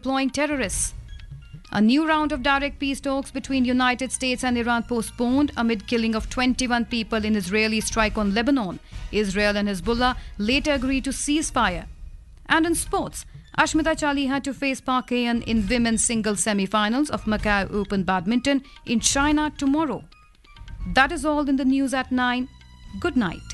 deploying terrorists. A new round of direct peace talks between United States and Iran postponed amid killing of 21 people in Israeli strike on Lebanon. Israel and Hezbollah later agreed to ceasefire. And in sports, Ashmita Chali had to face Park Hae-yeon in women's singles semi-finals of Macau Open Badminton in China tomorrow. That is all in the news at 9. Good night.